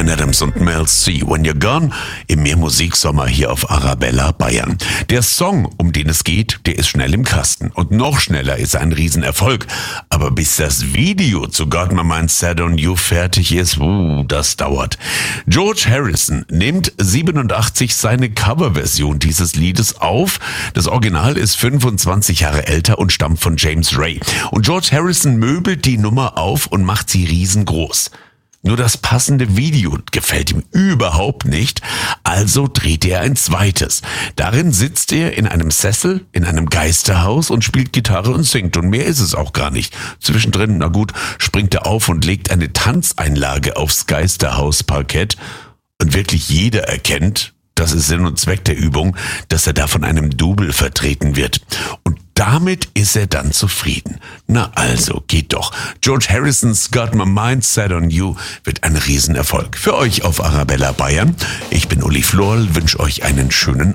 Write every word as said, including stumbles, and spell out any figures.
Bryan Adams und Mel C. When You're Gone im Mehrmusiksommer hier auf Arabella Bayern. Der Song, um den es geht, der ist schnell im Kasten. Und noch schneller ist er ein Riesenerfolg. Aber bis das Video zu Got My Mind Set on You fertig ist, uh, das dauert. George Harrison nimmt siebenundachtzig seine Coverversion dieses Liedes auf. Das Original ist fünfundzwanzig Jahre älter und stammt von James Ray. Und George Harrison möbelt die Nummer auf und macht sie riesengroß. Nur das passende Video gefällt ihm überhaupt nicht, also dreht er ein zweites. Darin sitzt er in einem Sessel, in einem Geisterhaus und spielt Gitarre und singt. Und mehr ist es auch gar nicht. Zwischendrin, na gut, springt er auf und legt eine Tanzeinlage aufs Geisterhausparkett. Und wirklich jeder erkennt, das ist Sinn und Zweck der Übung, dass er da von einem Double vertreten wird. Und damit ist er dann zufrieden. Na also, geht doch. George Harrisons Got My Mind Set on You wird ein Riesenerfolg. Für euch auf Arabella Bayern. Ich bin Uli Florl, wünsche euch einen schönen